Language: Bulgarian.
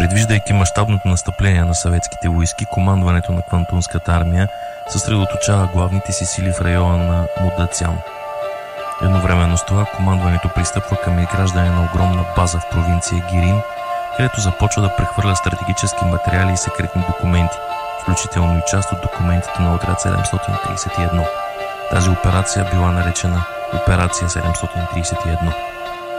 Предвиждайки мащабното настъпление на съветските войски, командването на Квантунската армия съсредоточава главните си сили в района на Мудацян. Едновременно с това командването пристъпва към изграждане на огромна база в провинция Гирин, където започва да прехвърля стратегически материали и секретни документи, включително и част от документите на отряд 731. Тази операция била наречена Операция 731.